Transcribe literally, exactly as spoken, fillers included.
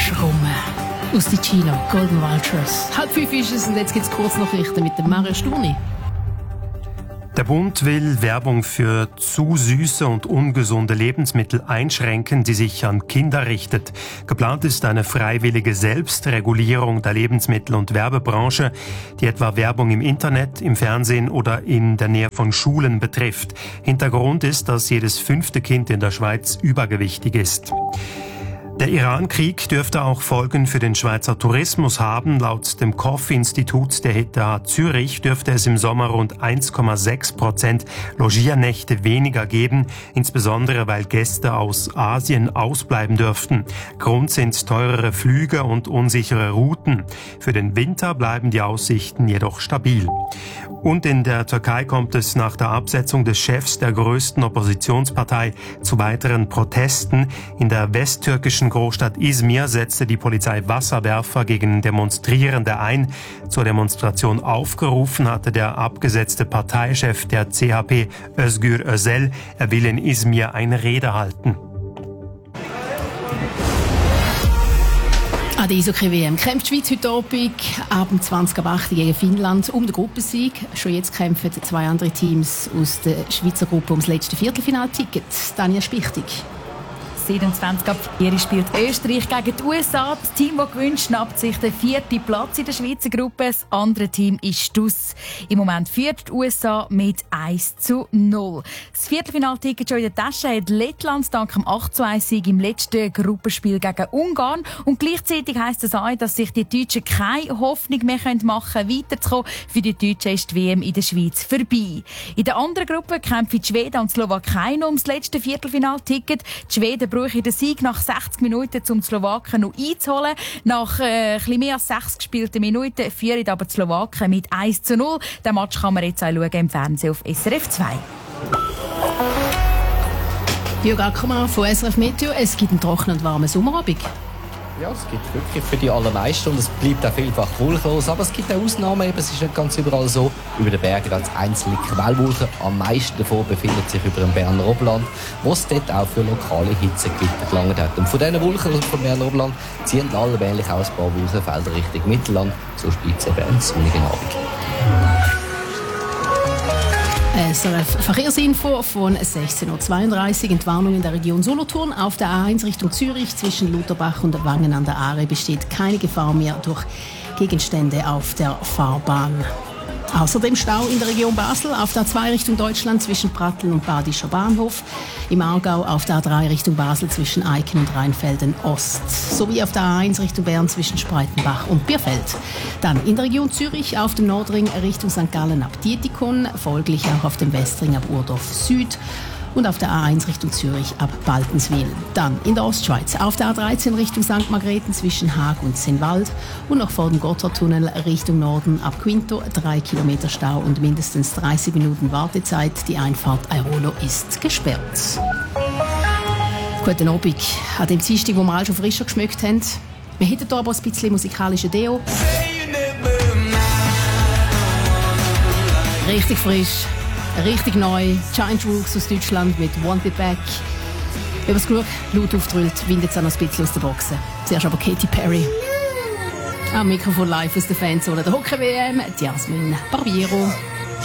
Rum. Aus Ticino, Golden Vultures. Halb fünf ist es und jetzt gibt's Kurznachrichten mit dem Mario Sturni. Der Bund will Werbung für zu süße und ungesunde Lebensmittel einschränken, die sich an Kinder richtet. Geplant ist eine freiwillige Selbstregulierung der Lebensmittel- und Werbebranche, die etwa Werbung im Internet, im Fernsehen oder in der Nähe von Schulen betrifft. Hintergrund ist, dass jedes fünfte Kind in der Schweiz übergewichtig ist. Der Iran-Krieg dürfte auch Folgen für den Schweizer Tourismus haben. Laut dem K O F-Institut der H T H Zürich dürfte es im Sommer rund eins Komma sechs Prozent Logiernächte weniger geben, insbesondere weil Gäste aus Asien ausbleiben dürften. Grund sind teurere Flüge und unsichere Routen. Für den Winter bleiben die Aussichten jedoch stabil. Und in der Türkei kommt es nach der Absetzung des Chefs der größten Oppositionspartei zu weiteren Protesten. In der westtürkischen Großstadt Izmir setzte die Polizei Wasserwerfer gegen Demonstrierende ein. Zur Demonstration aufgerufen hatte der abgesetzte Parteichef der C H P, Özgür Özel. Er will in Izmir eine Rede halten. An der Eishockey-W M kämpft die Schweiz heute Abend ab zwanzig Uhr acht gegen Finnland um den Gruppensieg. Schon jetzt kämpfen zwei andere Teams aus der Schweizer Gruppe ums letzte Viertelfinalticket. Daniel Spichtig. siebenundzwanzig ab vier spielt Österreich gegen die U S A. Das Team, das gewinnt, schnappt sich den vierten Platz in der Schweizer Gruppe. Das andere Team ist dus. Im Moment führt die U S A mit eins zu null. Das Viertelfinalticket schon in der Tasche hat Lettland dank dem acht zu eins Sieg im letzten Gruppenspiel gegen Ungarn. Und gleichzeitig heisst das auch, dass sich die Deutschen keine Hoffnung mehr machen können, weiterzukommen. Für die Deutschen ist die W M in der Schweiz vorbei. In der anderen Gruppe kämpfen die Schweden und die Slowakei noch ums letzte Viertelfinalticket. Die Schweden brauchen den Sieg nach sechzig Minuten, um die Slowaken noch einzuholen. Nach äh, etwas mehr als sechs gespielten Minuten führen aber die Slowaken mit eins zu null. Den Match kann man jetzt auch schauen im Fernsehen auf S R F zwei. Jörg Ackermann von S R F Meteo. Es gibt einen trockenen und warmen Sommerabend. Ja, es gibt wirklich für die allermeisten und es bleibt auch vielfach wolkenlos. Aber es gibt auch Ausnahmen, eben, es ist nicht ganz überall so. Über den Bergen ganz einzelne Quellwolken. Am meisten davon befindet sich über dem Berner Oberland, wo es dort auch für lokale Hitzegewitter gelangt hat. Und von diesen Wolken also vom Berner Oberland ziehen allmählich auch ein paar Wolkenfelder Richtung Mittelland. So bleibt es eben einen sonnigen Abend. S R F Verkehrsinfo von sechzehn Uhr zweiunddreißig. Entwarnung in der Region Solothurn. Auf der A eins Richtung Zürich zwischen Lutherbach und Wangen an der Aare besteht keine Gefahr mehr durch Gegenstände auf der Fahrbahn. Außerdem Stau in der Region Basel auf der A zwei Richtung Deutschland zwischen Pratteln und Badischer Bahnhof. Im Aargau auf der A drei Richtung Basel zwischen Eiken und Rheinfelden Ost. Sowie auf der A eins Richtung Bern zwischen Spreitenbach und Bierfeld. Dann in der Region Zürich auf dem Nordring Richtung Sankt Gallen ab Dietikon. Folglich auch auf dem Westring ab Urdorf Süd. Und auf der A eins Richtung Zürich ab Baltenswil. Dann in der Ostschweiz auf der A dreizehn Richtung Sankt Margrethen zwischen Haag und Sennwald und noch vor dem Gotthardtunnel Richtung Norden ab Quinto drei Kilometer Stau und mindestens dreißig Minuten Wartezeit. Die Einfahrt Airolo ist gesperrt. Guten Abend an dem Dienstag, wo wir alle schon frischer geschmückt haben. Wir hätten hier aber ein bisschen musikalische Deo. Richtig frisch. Richtig neu, Giant Rooks aus Deutschland mit Want It Back. Wenn man es genug laut auftrüllt, windet es auch noch ein bisschen aus der Boxen. Zuerst aber Katy Perry. Am Mikrofon live aus der Fanzone der Hockey-W M, Jasmin Barbiero.